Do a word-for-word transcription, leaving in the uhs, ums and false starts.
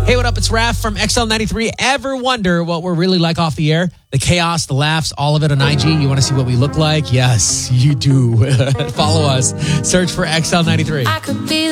Hey, what up? It's Raph from X L ninety-three. Ever wonder what we're really like off the air? The chaos, the laughs, all of it on I G. You want to see what we look like? Yes, you do. Follow us. Search for X L ninety-three. I could be